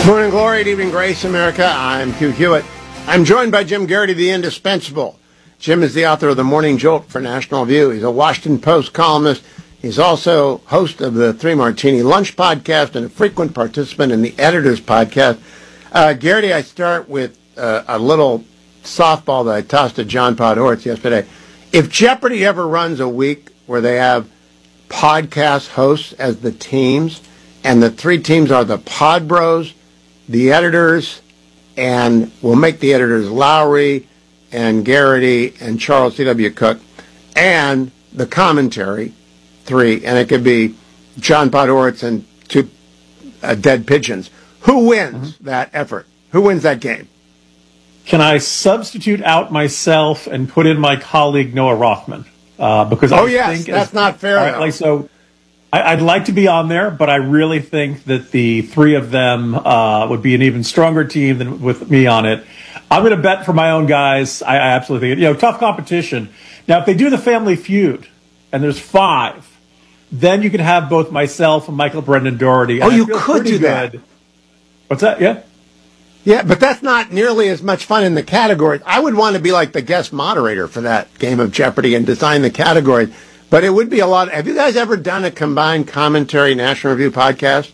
Morning glory, evening grace, America. I'm Hugh Hewitt. I'm joined by Jim Geraghty, the indispensable. Jim is the author of The Morning Jolt for National View. He's a Washington Post columnist. He's also host of the Three Martini Lunch podcast and a frequent participant in the Editors podcast. Geraghty, I start with a little softball that I tossed to John Podhoretz yesterday. If Jeopardy ever runs a week where they have podcast hosts as the teams, and the three teams are the Pod Bros, the editors, and we'll make the editors Lowry and Geraghty and Charles C.W. Cook, and the commentary, three, and it could be John Podhoretz and two dead pigeons. Who wins that effort? Who wins that game? Can I substitute out myself and put in my colleague Noah Rothman? Because I think that's not fair. Right, I'd like to be on there, but I really think that the three of them would be an even stronger team than with me on it. I'm going to bet for my own guys. I absolutely think tough competition. Now, if they do the Family Feud and there's 5, then you could have both myself and Michael Brendan Doherty. Oh, you could do that. What's that? Yeah. Yeah, but that's not nearly as much fun in the categories. I would want to be like the guest moderator for that game of Jeopardy and design the categories. But it would be a lot. Have you guys ever done a combined commentary National Review podcast?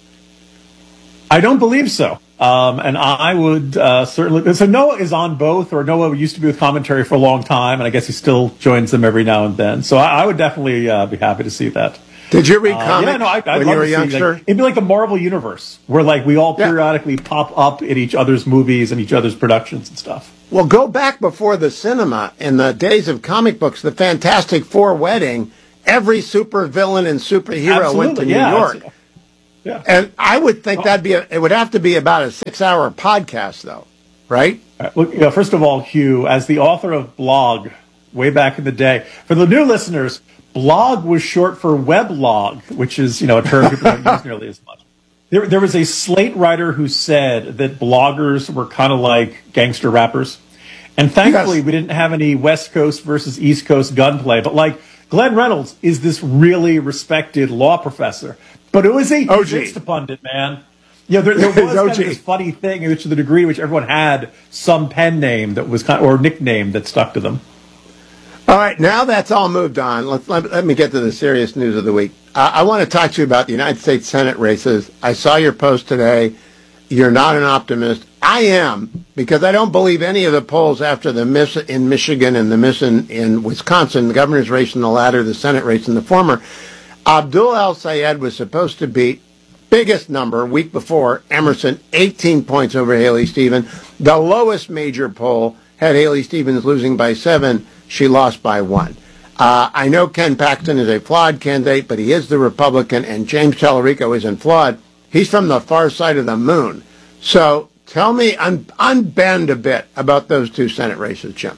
I don't believe so. And I would certainly. So Noah is on both, or Noah used to be with commentary for a long time, and I guess he still joins them every now and then. So I would definitely be happy to see that. Did you read comics when you were a youngster? It'd be like the Marvel Universe, where we all periodically pop up in each other's movies and each other's productions and stuff. Well, go back before the cinema. In the days of comic books, the Fantastic Four wedding, every supervillain and superhero went to New York. Yeah. And I would think it would have to be about a 6-hour podcast, though, right? Well, first of all, Hugh, as the author of Blog way back in the day, for the new listeners, blog was short for weblog, which is, a term people don't use nearly as much. There was a Slate writer who said that bloggers were kind of like gangster rappers. And thankfully, we didn't have any West Coast versus East Coast gunplay. But Glenn Reynolds is this really respected law professor. But it was a pundit, man. There was kind of this funny thing, to the degree to which everyone had some pen name that was or nickname that stuck to them. All right, now that's all moved on. Let me get to the serious news of the week. I want to talk to you about the United States Senate races. I saw your post today. You're not an optimist. I am, because I don't believe any of the polls after the miss in Michigan and the miss in Wisconsin, the governor's race in the latter, the Senate race in the former. Abdul El-Sayed was supposed to beat, biggest number, week before, Emerson, 18 points over Haley Stevens. The lowest major poll had Haley Stevens losing by 7. She lost by 1. I know Ken Paxton is a flawed candidate, but he is the Republican, and James Tallarico isn't flawed. He's from the far side of the moon. So tell me, unbend a bit about those two Senate races, Jim.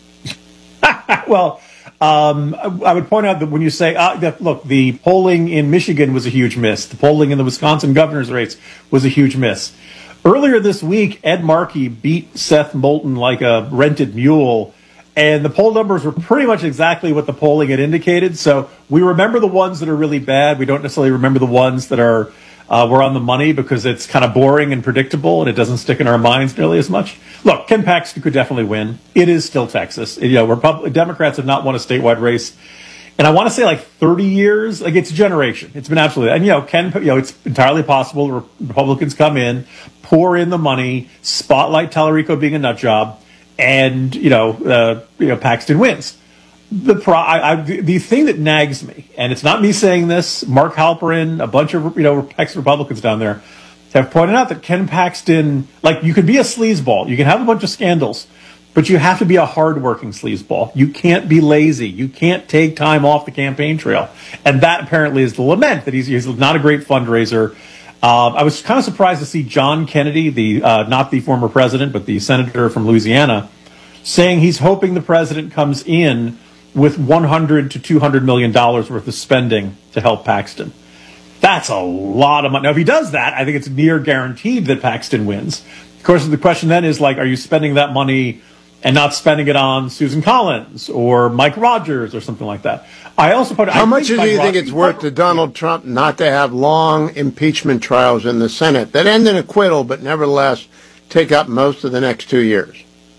Well, I would point out that when you say, look, the polling in Michigan was a huge miss. The polling in the Wisconsin governor's race was a huge miss. Earlier this week, Ed Markey beat Seth Moulton like a rented mule, and the poll numbers were pretty much exactly what the polling had indicated. So we remember the ones that are really bad. We don't necessarily remember the ones that are were on the money because it's kind of boring and predictable, and it doesn't stick in our minds nearly as much. Look, Ken Paxton could definitely win. It is still Texas. Democrats have not won a statewide race, and I want to say 30 years. It's a generation. It's been absolutely. And it's entirely possible Republicans come in, pour in the money, spotlight Tallarico being a nut job, and Paxton wins. The thing that nags me, and it's not me saying this, Mark Halperin, a bunch of ex-Republicans down there have pointed out that Ken Paxton, you can be a sleazeball, you can have a bunch of scandals, but you have to be a hardworking sleazeball. You can't be lazy. You can't take time off the campaign trail, and that apparently is the lament that he's not a great fundraiser. I was kind of surprised to see John Kennedy, not the former president, but the senator from Louisiana, saying he's hoping the president comes in with $100 to $200 million worth of spending to help Paxton. That's a lot of money. Now, if he does that, I think it's near guaranteed that Paxton wins. Of course, the question then is, are you spending that money and not spending it on Susan Collins or Mike Rogers or something like that. I also put how much do you think it's worth to Donald Trump not to have long impeachment trials in the Senate that end in acquittal, but nevertheless take up most of the next 2 years?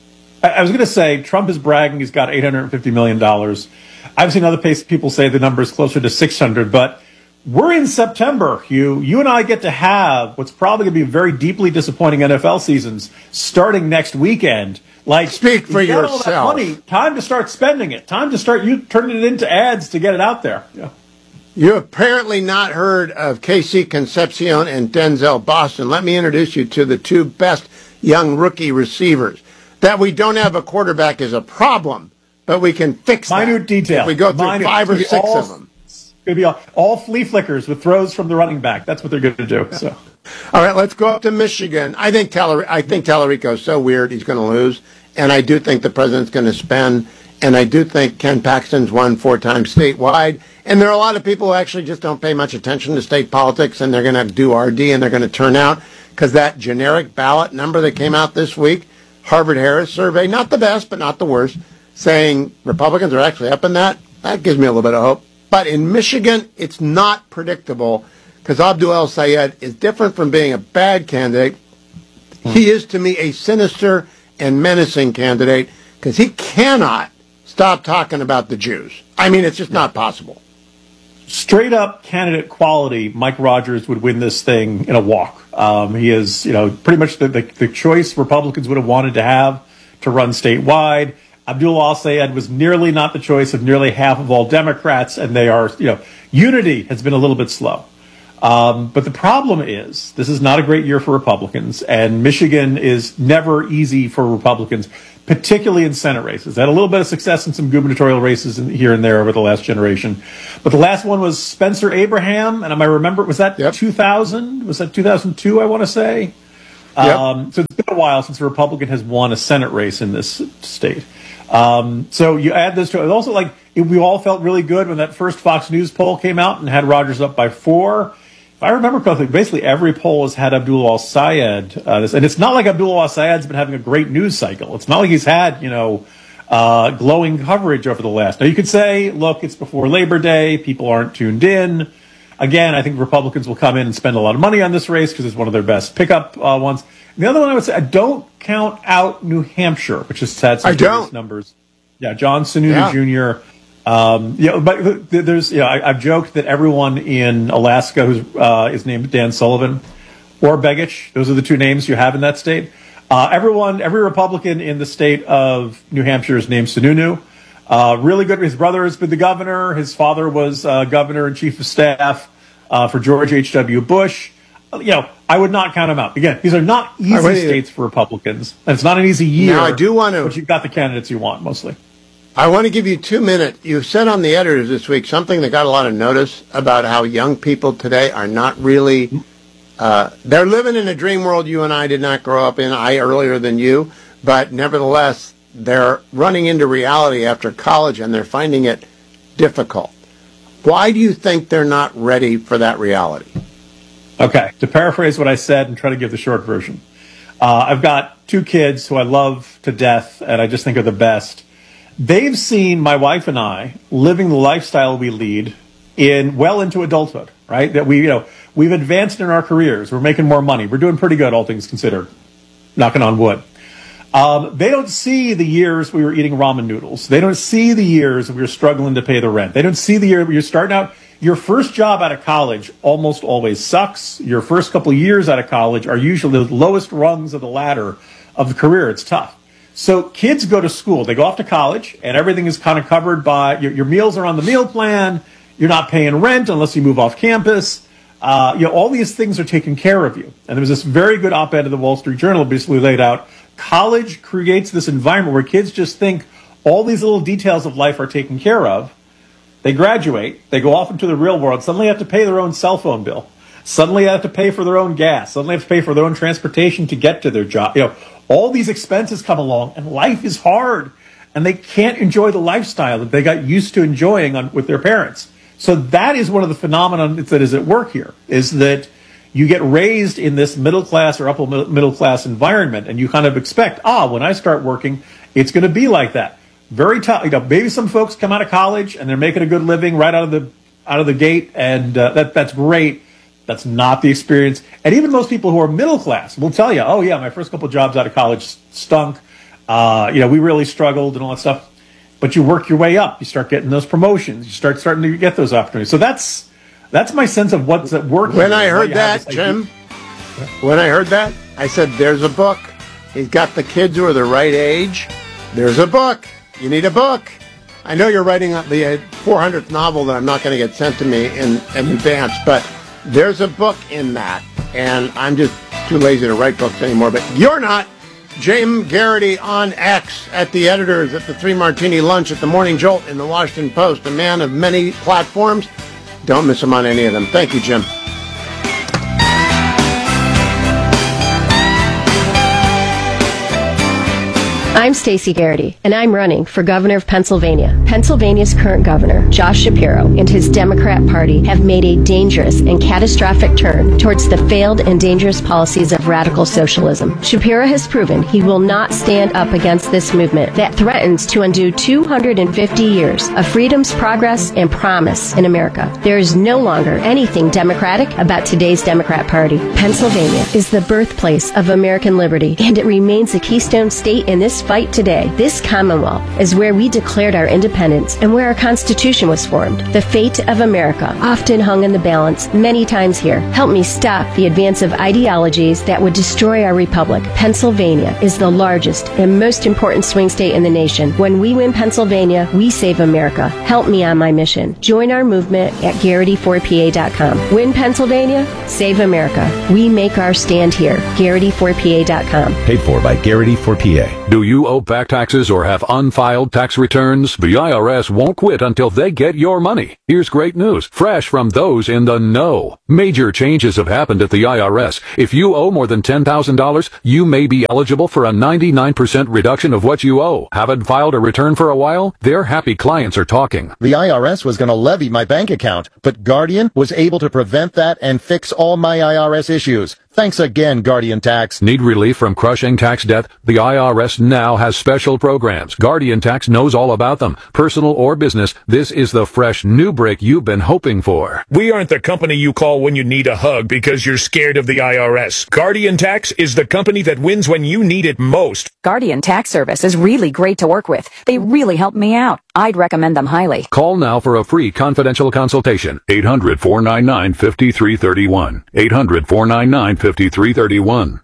I was going to say Trump is bragging he's got $850 million. I've seen other people say the number is closer to 600, but we're in September, Hugh. You and I get to have what's probably going to be very deeply disappointing NFL seasons starting next weekend. Like, speak for yourself. All that money, time to start spending it. Time to start turning it into ads to get it out there. Yeah. You apparently not heard of Casey Concepcion and Denzel Boston. Let me introduce you to the two best young rookie receivers. That we don't have a quarterback is a problem, but we can fix that. Minute detail. If we go through 5 or 6 of them. It's going to be all flea flickers with throws from the running back. That's what they're going to do. So, all right, let's go up to Michigan. I think Tallarico is so weird he's going to lose, and I do think the president's going to spend, and I do think Ken Paxton's won 4 times statewide, and there are a lot of people who actually just don't pay much attention to state politics, and they're going to do RD, and they're going to turn out, because that generic ballot number that came out this week, Harvard-Harris survey, not the best, but not the worst, saying Republicans are actually up in that. That gives me a little bit of hope. But in Michigan, it's not predictable because Abdul El-Sayed is different from being a bad candidate. He is, to me, a sinister and menacing candidate because he cannot stop talking about the Jews. I mean, it's just not possible. Straight up candidate quality, Mike Rogers would win this thing in a walk. He is, pretty much the choice Republicans would have wanted to have to run statewide. Abdul El-Sayed was nearly not the choice of nearly half of all Democrats, and they are, unity has been a little bit slow. But the problem is, this is not a great year for Republicans, and Michigan is never easy for Republicans, particularly in Senate races. They had a little bit of success in some gubernatorial races here and there over the last generation. But the last one was Spencer Abraham, and I remember, was that 2000? Was that 2002, I want to say? Yep. So it's been a while since a Republican has won a Senate race in this state. So you add this to it. Also, we all felt really good when that first Fox News poll came out and had Rogers up by 4. If I remember correctly, basically every poll has had Abdul El-Sayed. And it's not like Abdul El-Sayed's been having a great news cycle. It's not like he's had, glowing coverage over the last. Now, you could say, look, it's before Labor Day. People aren't tuned in. Again, I think Republicans will come in and spend a lot of money on this race because it's one of their best pickup ones. And the other one I would say, I don't count out New Hampshire, which has had some serious numbers. Yeah, John Sununu Jr. But there's, I've joked that everyone in Alaska who is named Dan Sullivan or Begich, those are the two names you have in that state. Every Republican in the state of New Hampshire is named Sununu. Really good. His brother has been the governor. His father was governor and chief of staff for George H.W. Bush. I would not count him out. Again, these are not easy states for Republicans, and it's not an easy year. Now, I do want to, but you've got the candidates you want mostly. I want to give you 2 minutes. You said on the editors this week something that got a lot of notice about how young people today are not really. They're living in a dream world you and I did not grow up in. I earlier than you, but nevertheless, they're running into reality after college, and they're finding it difficult. Why do you think they're not ready for that reality? Okay, to paraphrase what I said and try to give the short version. I've got 2 kids who I love to death, and I just think are the best. They've seen my wife and I living the lifestyle we lead well into adulthood, right? That we've advanced in our careers. We're making more money. We're doing pretty good, all things considered. Knocking on wood. They don't see the years we were eating ramen noodles. They don't see the years we were struggling to pay the rent. They don't see the year you're starting out. Your first job out of college almost always sucks. Your first couple of years out of college are usually the lowest rungs of the ladder of the career. It's tough. So kids go to school. They go off to college, and everything is kind of covered by your meals are on the meal plan. You're not paying rent unless you move off campus. All these things are taken care of you. And there was this very good op-ed in the Wall Street Journal basically laid out. College creates this environment where kids just think all these little details of life are taken care of. They graduate. They go off into the real world. Suddenly have to pay their own cell phone bill. Suddenly have to pay for their own gas. Suddenly have to pay for their own transportation to get to their job. All these expenses come along, and life is hard. And they can't enjoy the lifestyle that they got used to enjoying with their parents. So that is one of the phenomena that is at work here, is that you get raised in this middle class or upper middle class environment, and you kind of expect, when I start working, it's going to be like that. Very tough. Maybe some folks come out of college and they're making a good living right out of the gate, and that's great. That's not the experience. And even most people who are middle class will tell you, my first couple of jobs out of college stunk. We really struggled and all that stuff. But you work your way up. You start getting those promotions. You starting to get those opportunities. So that's my sense of what's at work. When I heard that, Jim, I said, there's a book. He's got the kids who are the right age. There's a book. You need a book. I know you're writing the 400th novel that I'm not going to get sent to me in advance, but there's a book in that, and I'm just too lazy to write books anymore. But you're not. Jim Garrity on X, at the editors, at the Three Martini Lunch, at the Morning Jolt, in the Washington Post, a man of many platforms. Don't miss him on any of them. Thank you, Jim. I'm Stacey Garrity, and I'm running for governor of Pennsylvania. Pennsylvania's current governor, Josh Shapiro, and his Democrat Party have made a dangerous and catastrophic turn towards the failed and dangerous policies of radical socialism. Shapiro has proven he will not stand up against this movement that threatens to undo 250 years of freedom's progress and promise in America. There is no longer anything democratic about today's Democrat Party. Pennsylvania is the birthplace of American liberty, and it remains a keystone state in this fight today. This Commonwealth is where we declared our independence and where our Constitution was formed. The fate of America often hung in the balance many times here. Help me stop the advance of ideologies that would destroy our republic. Pennsylvania is the largest and most important swing state in the nation. When we win Pennsylvania, we save America. Help me on my mission. Join our movement at Garrity4PA.com. Win Pennsylvania, save America. We make our stand here. Garrity4PA.com. Paid for by Garrity4PA. Do you owe back taxes or have unfiled tax returns? The IRS won't quit until they get your money. Here's great news, fresh from those in the know. Major changes have happened at the IRS. If you owe more than $10,000, you may be eligible for a 99% reduction of what you owe. Haven't filed a return for a while? Their happy clients are talking. The IRS was going to levy my bank account, but Guardian was able to prevent that and fix all my IRS issues. Thanks again, Guardian Tax. Need relief from crushing tax debt? The IRS now has special programs. Guardian Tax knows all about them. Personal or business, this is the fresh new break you've been hoping for. We aren't the company you call when you need a hug because you're scared of the IRS. Guardian Tax is the company that wins when you need it most. Guardian Tax Service is really great to work with. They really helped me out. I'd recommend them highly. Call now for a free confidential consultation. 800-499-5331. 800-499-5331.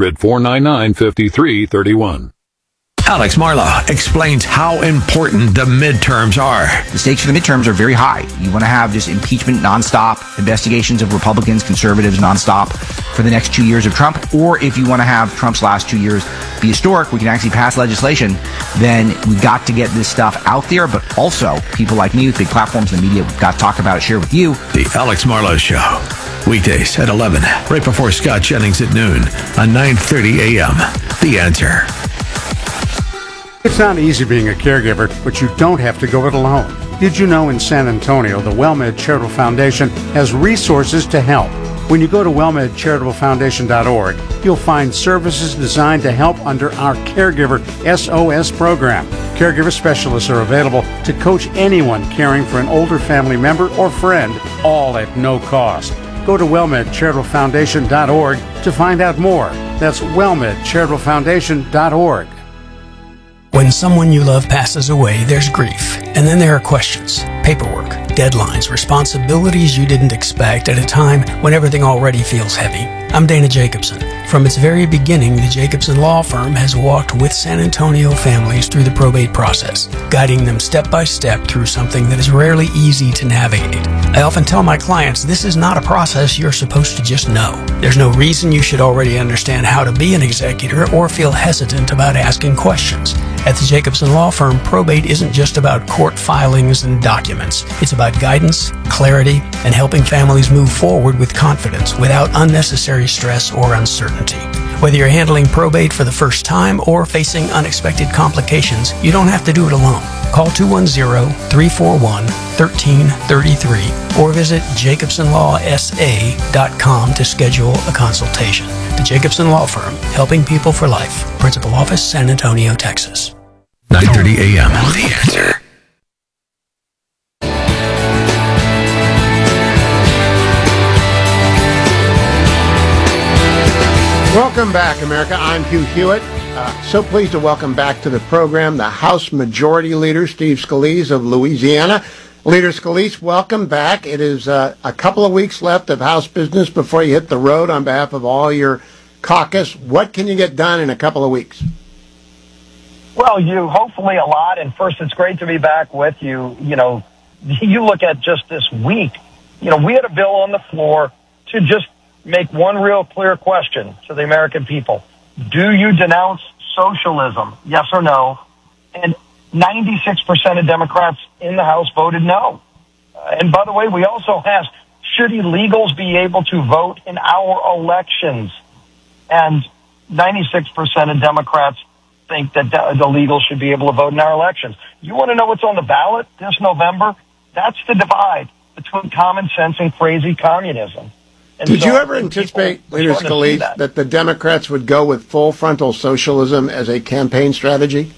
800-499-5331. Alex Marla explains how important the midterms are. The stakes for the midterms are very high. You want to have just impeachment nonstop, investigations of Republicans, conservatives nonstop for the next 2 years of Trump. Or if you want to have Trump's last 2 years be historic, we can actually pass legislation, then we've got to get this stuff out there. But also, people like me with big platforms in the media, we've got to talk about it, share with you. The Alex Marla Show. Weekdays at 11, right before Scott Jennings at noon on 9:30 a.m. The Answer. It's not easy being a caregiver, but you don't have to go it alone. Did you know in San Antonio, the WellMed Charitable Foundation has resources to help? When you go to wellmedcharitablefoundation.org, you'll find services designed to help under our Caregiver SOS program. Caregiver specialists are available to coach anyone caring for an older family member or friend, all at no cost. Go to wellmedcharitablefoundation.org to find out more. That's wellmedcharitablefoundation.org. When someone you love passes away, there's grief. And then there are questions, paperwork, deadlines, responsibilities you didn't expect at a time when everything already feels heavy. I'm Dana Jacobson. From its very beginning, the Jacobson Law Firm has walked with San Antonio families through the probate process, guiding them step by step through something that is rarely easy to navigate. I often tell my clients this is not a process you're supposed to just know. There's no reason you should already understand how to be an executor or feel hesitant about asking questions. At the Jacobson Law Firm, probate isn't just about court filings and documents. It's about guidance, clarity, and helping families move forward with confidence without unnecessary stress or uncertainty. Whether you're handling probate for the first time or facing unexpected complications, you don't have to do it alone. Call 210-341-1333 or visit jacobsonlawsa.com to schedule a consultation. The Jacobson Law Firm, helping people for life. Principal office, San Antonio, Texas. 9:30 a.m. The Answer. Welcome back, America. I'm Hugh Hewitt. So pleased to welcome back to the program the House Majority Leader, Steve Scalise of Louisiana. Leader Scalise, welcome back. It is a couple of weeks left of House business before you hit the road on behalf of all your caucus. What can you get done in a couple of weeks? Well, hopefully a lot. And first, it's great to be back with you. You know, you look at just this week, we had a bill on the floor to just make one real clear question to the American people. Do you denounce socialism? Yes or no? And 96% of Democrats in the House voted no. And by the way, we also asked, should illegals be able to vote in our elections? And 96% of Democrats think that the illegals should be able to vote in our elections. You want to know what's on the ballot this November? That's the divide between common sense and crazy communism. And Did you ever anticipate, Leader Scalise, that the Democrats would go with full frontal socialism as a campaign strategy?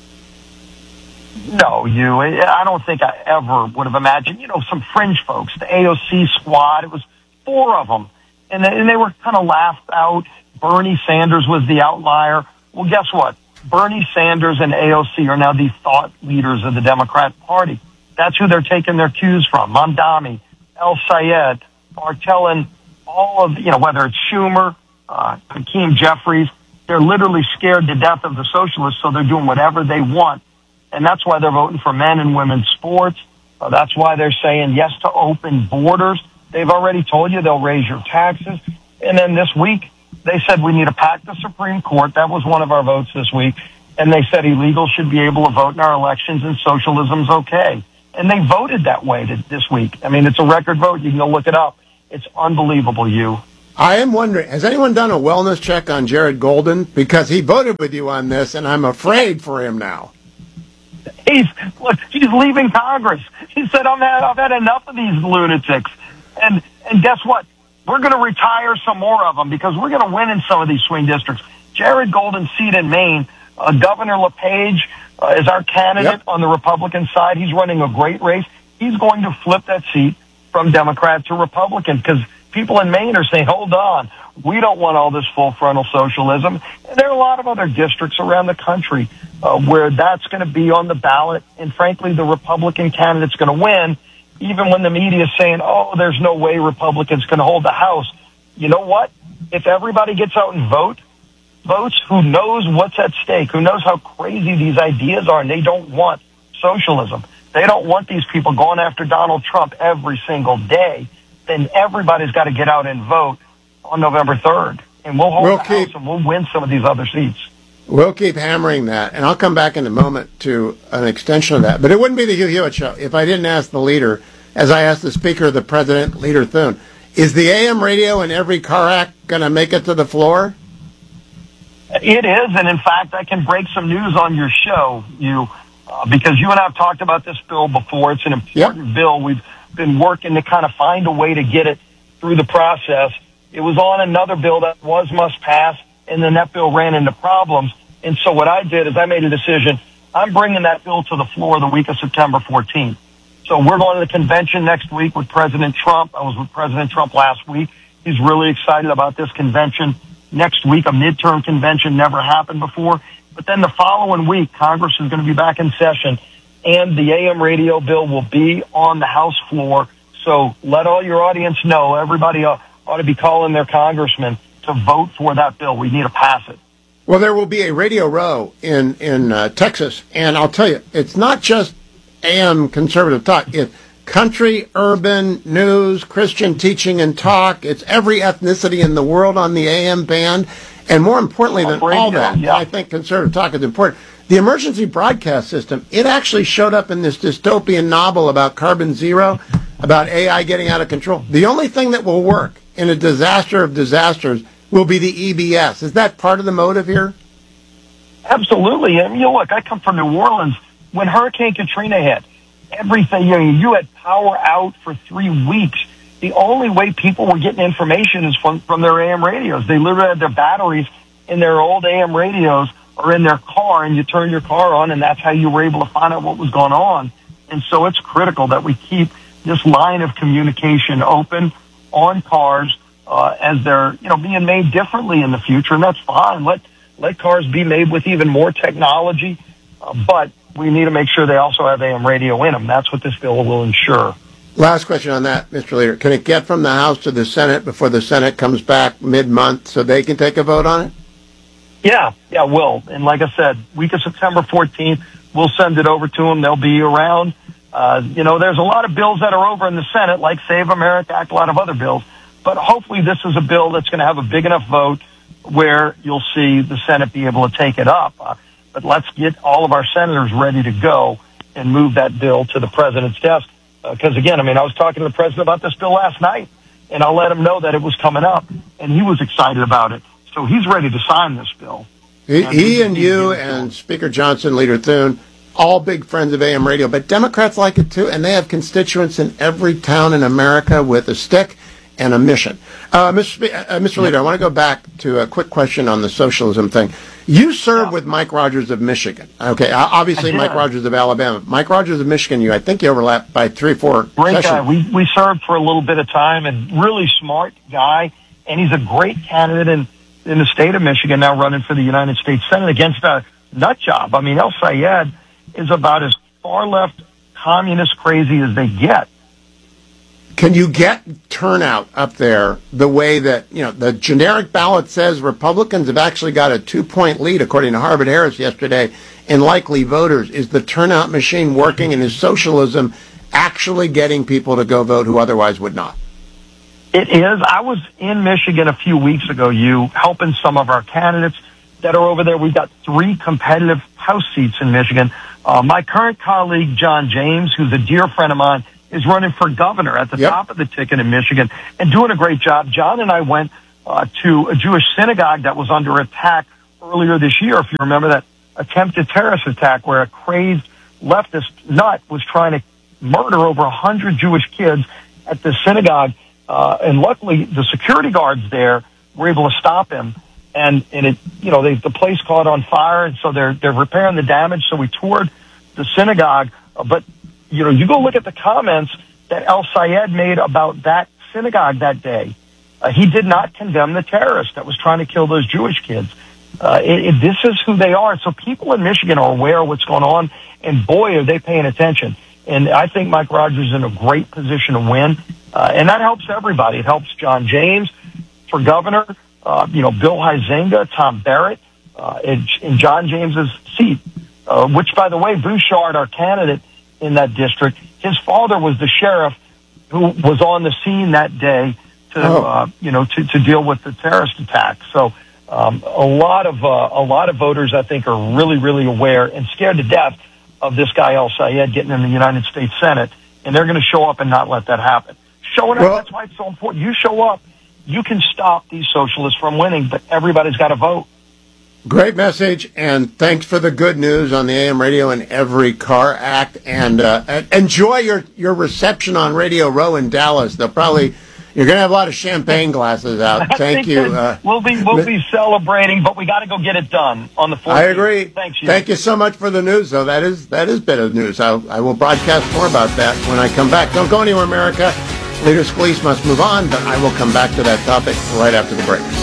No, I don't think I ever would have imagined, some fringe folks, the AOC squad, it was 4 of them, and they were kind of laughed out. Bernie Sanders was the outlier. Well, guess what? Bernie Sanders and AOC are now the thought leaders of the Democrat Party. That's who they're taking their cues from. Mamdani, El Sayed, Bartel, and all of, whether it's Schumer, Hakeem Jeffries, they're literally scared to death of the socialists, so they're doing whatever they want. And that's why they're voting for men and women's sports. That's why they're saying yes to open borders. They've already told you they'll raise your taxes. And then this week, they said we need to pack the Supreme Court. That was one of our votes this week. And they said illegals should be able to vote in our elections and socialism's okay. And they voted that way this week. I mean, it's a record vote. You can go look it up. It's unbelievable, I am wondering, has anyone done a wellness check on Jared Golden? Because he voted with you on this, and I'm afraid for him now. He's leaving Congress. He said, I've had enough of these lunatics. And guess what? We're going to retire some more of them because we're going to win in some of these swing districts. Jared Golden's seat in Maine, Governor LePage is our candidate on the Republican side. He's running a great race. He's going to flip that seat from Democrat to Republican because people in Maine are saying, hold on, we don't want all this full frontal socialism. And there are a lot of other districts around the country where that's going to be on the ballot. And frankly, the Republican candidate's going to win, even when the media is saying, oh, there's no way Republicans can hold the House. You know what? If everybody gets out and votes, who knows what's at stake, who knows how crazy these ideas are, and they don't want socialism. They don't want these people going after Donald Trump every single day. Then everybody's got to get out and vote on November 3rd. And we'll hold the House and we'll win some of these other seats. We'll keep hammering that. And I'll come back in a moment to an extension of that. But it wouldn't be the Hugh Hewitt Show if I didn't ask the leader, as I asked the Speaker, the President, Leader Thune, is the AM radio in every car act going to make it to the floor? It is. And in fact, I can break some news on your show, because you and I have talked about this bill before. It's an important bill. We've been working to kind of find a way to get it through the process. It was on another bill that must pass, and then that bill ran into problems. And so what I did is I made a decision. I'm bringing that bill to the floor the week of September 14th. So we're going to the convention next week with President Trump. I was with President Trump last week. He's really excited about this convention. Next week, a midterm convention never happened before. But then the following week, Congress is going to be back in session, and the AM radio bill will be on the House floor. So let all your audience know, everybody ought to be calling their congressman to vote for that bill. We need to pass it. Well, there will be a Radio Row in Texas, and I'll tell you, it's not just AM conservative talk. It's country, urban, news, Christian teaching and talk. It's every ethnicity in the world on the AM band. And more importantly than all that, I think conservative talk is important. The emergency broadcast system, it actually showed up in this dystopian novel about carbon zero, about AI getting out of control. The only thing that will work in a disaster of disasters will be the EBS. Is that part of the motive here? Absolutely. And look, I come from New Orleans. when Hurricane Katrina hit, everything, you had power out for 3 weeks. The only way people were getting information is from their AM radios. They literally had their batteries in their old AM radios or in their car, and you turn your car on, and that's how you were able to find out what was going on. And so it's critical that we keep this line of communication open on cars as they're, being made differently in the future, and that's fine. Let cars be made with even more technology, but we need to make sure they also have AM radio in them. That's what this bill will ensure. Last question on that, Mr. Leader. Can it get from the House to the Senate before the Senate comes back mid-month so they can take a vote on it? Yeah, will. And like I said, week of September 14th, we'll send it over to them. They'll be around. There's a lot of bills that are over in the Senate, like Save America Act, a lot of other bills. But hopefully this is a bill that's going to have a big enough vote where you'll see the Senate be able to take it up. But let's get all of our senators ready to go and move that bill to the president's desk. Because, again, I was talking to the president about this bill last night, and I let him know that it was coming up, and he was excited about it. So he's ready to sign this bill. He and you and Speaker Johnson, Leader Thune, all big friends of AM radio, but Democrats like it too, and they have constituents in every town in America with a stick and a mission. Mr. Leader, I want to go back to a quick question on the socialism thing. You served with Mike Rogers of Michigan. Okay, obviously Mike Rogers of Alabama. Mike Rogers of Michigan, I think you overlapped by 3 or 4 Great sessions. guy. We served for a little bit of time, and really smart guy, and he's a great candidate in the state of Michigan, now running for the United States Senate against a nut job. El Sayed is about as far left communist crazy as they get. Can you get turnout up there the way that, the generic ballot says Republicans have actually got a 2-point lead, according to Harvard Harris yesterday, in likely voters? Is the turnout machine working, and is socialism actually getting people to go vote who otherwise would not? It is. I was in Michigan a few weeks ago, helping some of our candidates that are over there. We've got 3 competitive House seats in Michigan. My current colleague, John James, who's a dear friend of mine, is running for governor at the top of the ticket in Michigan and doing a great job. John and I went to a Jewish synagogue that was under attack earlier this year, if you remember that attempted terrorist attack where a crazed leftist nut was trying to murder over 100 Jewish kids at the synagogue. And luckily, the security guards there were able to stop him. And it, the place caught on fire, and so they're repairing the damage. So we toured the synagogue, but you go look at the comments that El Sayed made about that synagogue that day. He did not condemn the terrorist that was trying to kill those Jewish kids. This is who they are. So people in Michigan are aware of what's going on, and boy, are they paying attention. And I think Mike Rogers is in a great position to win, and that helps everybody. It helps John James for governor, Bill Huizenga, Tom Barrett, in John James's seat, which, by the way, Bouchard, our candidate in that district, his father was the sheriff who was on the scene that day to deal with the terrorist attack. So a lot of voters, I think, are really, really aware and scared to death of this guy El Sayed getting in the United States Senate, and they're going to show up and not let that happen. Showing up, that's why it's so important. You show up, you can stop these socialists from winning, but everybody's got to vote. Great message, and thanks for the good news on the AM radio and Every Car Act. And enjoy your reception on Radio Row in Dallas. You're going to have a lot of champagne glasses out. Thank you. We'll be celebrating, but we got to go get it done on the 14th. I agree. Thanks. Thank you so much for the news, though. That is bit of news. I will broadcast more about that when I come back. Don't go anywhere, America. Leader Scalise must move on, but I will come back to that topic right after the break.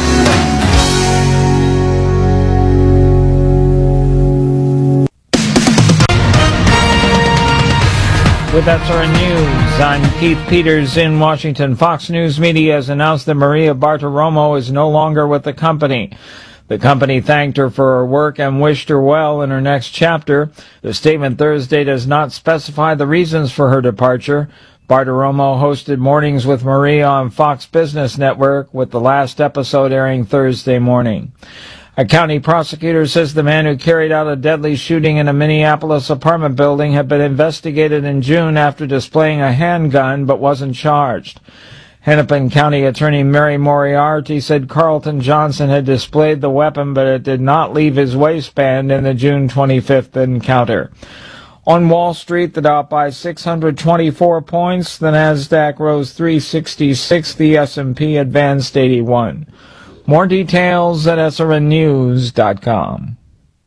With SRN News, I'm Keith Peters in Washington. Fox News Media has announced that Maria Bartiromo is no longer with the company. The company thanked her for her work and wished her well in her next chapter. The statement Thursday does not specify the reasons for her departure. Bartiromo hosted Mornings with Maria on Fox Business Network, with the last episode airing Thursday morning. A county prosecutor says the man who carried out a deadly shooting in a Minneapolis apartment building had been investigated in June after displaying a handgun but wasn't charged. Hennepin County Attorney Mary Moriarty said Carlton Johnson had displayed the weapon, but it did not leave his waistband in the June 25th encounter. On Wall Street, the Dow by 624 points, the Nasdaq rose 366, the S&P advanced 81. More details at srnnews.com.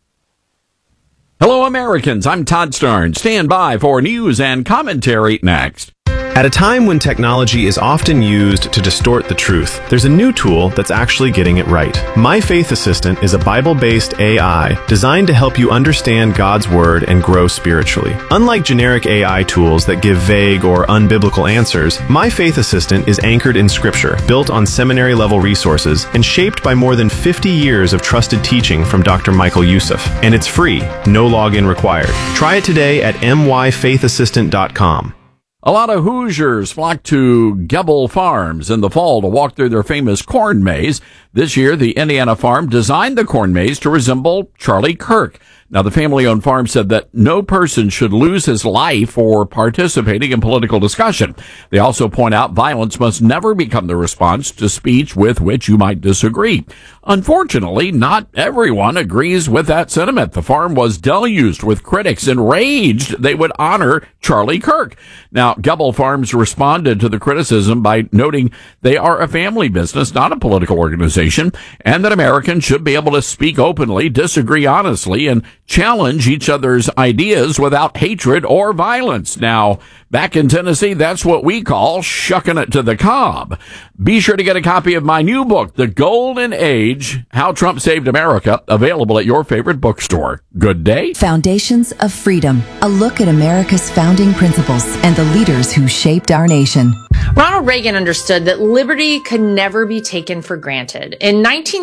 Hello, Americans. I'm Todd Starnes. Stand by for news and commentary next. At a time when technology is often used to distort the truth, there's a new tool that's actually getting it right. My Faith Assistant is a Bible-based AI designed to help you understand God's Word and grow spiritually. Unlike generic AI tools that give vague or unbiblical answers, My Faith Assistant is anchored in Scripture, built on seminary-level resources, and shaped by more than 50 years of trusted teaching from Dr. Michael Youssef. And it's free, no login required. Try it today at myfaithassistant.com. A lot of Hoosiers flocked to Gebel Farms in the fall to walk through their famous corn maze. This year, the Indiana farm designed the corn maze to resemble Charlie Kirk. Now, the family-owned farm said that no person should lose his life for participating in political discussion. They also point out violence must never become the response to speech with which you might disagree. Unfortunately, not everyone agrees with that sentiment. The farm was deluged with critics enraged they would honor Charlie Kirk. Now, Gebel Farms responded to the criticism by noting they are a family business, not a political organization, and that Americans should be able to speak openly, disagree honestly, and challenge each other's ideas without hatred or violence. Now, back in Tennessee, that's what we call shucking it to the cob. Be sure to get a copy of my new book, The Golden Age, How Trump Saved America, available at your favorite bookstore. Good day. Foundations of Freedom, a look at America's founding principles and the leaders who shaped our nation. Ronald Reagan understood that liberty could never be taken for granted. In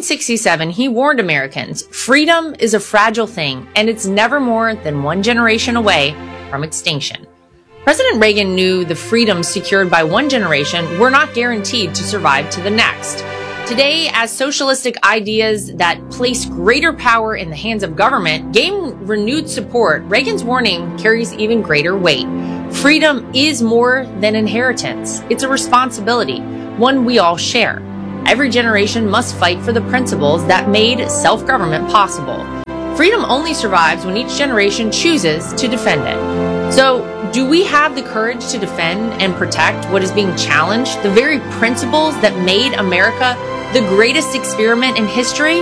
1967, he warned Americans, freedom is a fragile thing, and it's never more than one generation away from extinction. President Reagan knew the freedoms secured by one generation were not guaranteed to survive to the next. Today, as socialistic ideas that place greater power in the hands of government gain renewed support, Reagan's warning carries even greater weight. Freedom is more than inheritance. It's a responsibility, one we all share. Every generation must fight for the principles that made self-government possible. Freedom only survives when each generation chooses to defend it. So, do we have the courage to defend and protect what is being challenged, the very principles that made America the greatest experiment in history?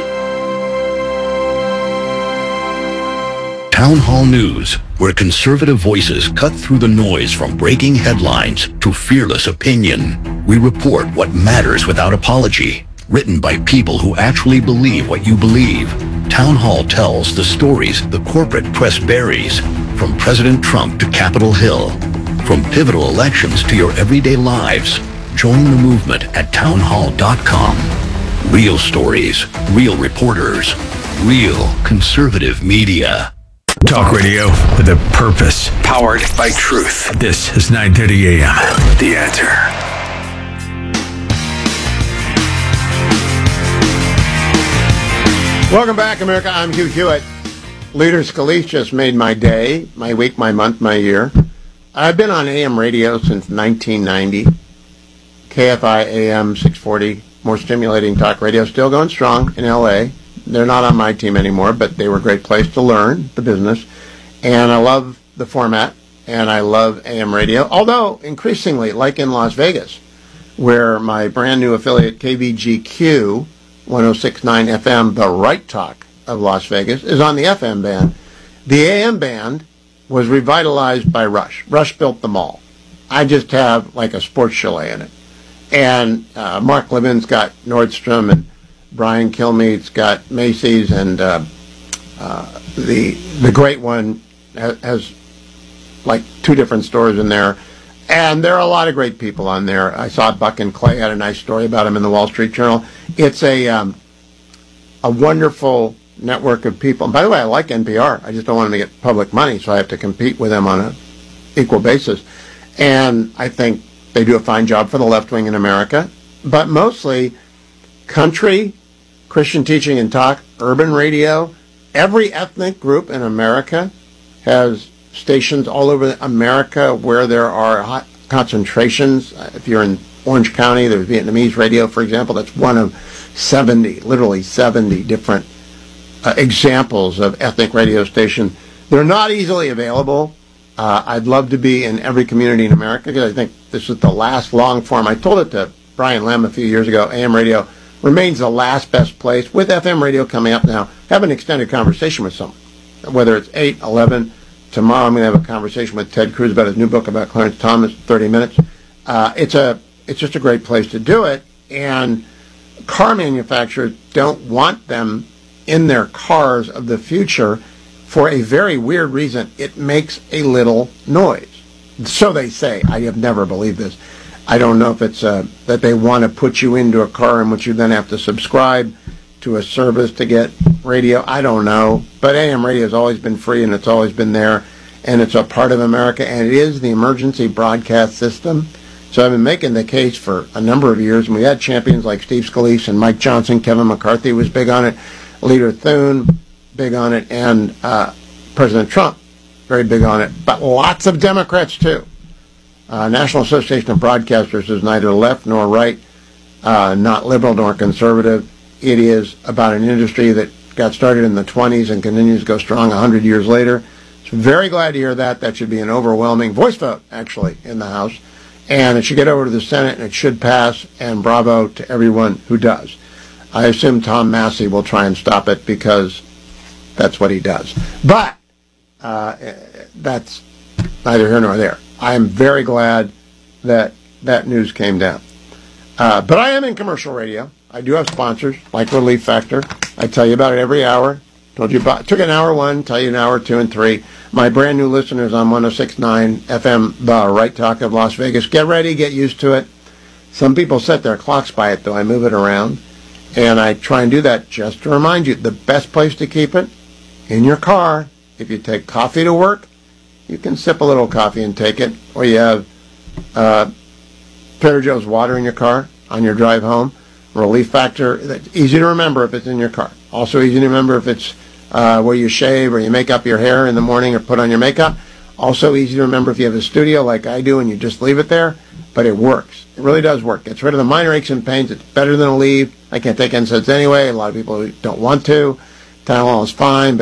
Town Hall News, where conservative voices cut through the noise from breaking headlines to fearless opinion. We report what matters without apology. Written by people who actually believe what you believe. Town Hall tells the stories the corporate press buries, from President Trump to Capitol Hill. From pivotal elections to your everyday lives. Join the movement at townhall.com. Real stories, real reporters, real conservative media. Talk radio with a purpose. Powered by truth. This is 9:30 a.m. The Answer. Welcome back, America. I'm Hugh Hewitt. Leader Scalise just made my day, my week, my month, my year. I've been on AM radio since 1990. KFI AM 640, more stimulating talk radio, still going strong in L.A. They're not on my team anymore, but they were a great place to learn the business. And I love the format, and I love AM radio, although increasingly, like in Las Vegas, where my brand new affiliate KVGQ 106.9 FM, the Right Talk of Las Vegas, is on the FM band. The AM band was revitalized by Rush. Rush built them all. I just have like a sports chalet in it. And Mark Levin's got Nordstrom, and Brian Kilmeade's got Macy's, and the great one has like 2 different stores in there. And there are a lot of great people on there. I saw Buck and Clay had a nice story about him in the Wall Street Journal. It's a wonderful network of people. And by the way, I like NPR. I just don't want them to get public money, so I have to compete with them on an equal basis. And I think they do a fine job for the left wing in America. But mostly country, Christian teaching and talk, urban radio. Every ethnic group in America has stations all over America where there are hot concentrations. If you're in Orange County. There's Vietnamese radio, for example. That's one of 70, literally 70 different examples of ethnic radio stations. They're not easily available. I'd love to be in every community in America because I think this is the last long form. I told it to Brian Lamb a few years ago. AM radio remains the last best place. With FM radio coming up now, have an extended conversation with someone, whether it's 8, 11. Tomorrow I'm going to have a conversation with Ted Cruz about his new book about Clarence Thomas, 30 minutes. It's just a great place to do it, and car manufacturers don't want them in their cars of the future for a very weird reason. It makes a little noise. So they say. I have never believed this. I don't know if it's that they want to put you into a car in which you then have to subscribe to a service to get radio. I don't know. But AM radio has always been free, and it's always been there, and it's a part of America, and it is the emergency broadcast system. So I've been making the case for a number of years, and we had champions like Steve Scalise and Mike Johnson. Kevin McCarthy was big on it. Leader Thune, big on it, and President Trump, very big on it. But lots of Democrats, too. National Association of Broadcasters is neither left nor right, not liberal nor conservative. It is about an industry that got started in the 20s and continues to go strong 100 years later. So very glad to hear that. That should be an overwhelming voice vote, actually, in the House. And it should get over to the Senate, and it should pass, and bravo to everyone who does. I assume Tom Massey will try and stop it because that's what he does. But that's neither here nor there. I am very glad that that news came down. But I am in commercial radio. I do have sponsors, like Relief Factor. I tell you about it every hour. Told you about, took an hour 1, tell you an hour 2 and 3. My brand new listeners on 106.9 FM, the Right Talk of Las Vegas. Get ready, get used to it. Some people set their clocks by it, though. I move it around. And I try and do that just to remind you, the best place to keep it, in your car. If you take coffee to work, you can sip a little coffee and take it. Or you have Trader Joe's water in your car on your drive home. Relief Factor, that's easy to remember if it's in your car. Also easy to remember if it's where you shave or you make up your hair in the morning or put on your makeup. Also easy to remember if you have a studio like I do and you just leave it there. But it works. It really does work. Gets rid of the minor aches and pains. It's better than a leave. I can't take NSAIDs anyway. A lot of people don't want to. Tylenol is fine,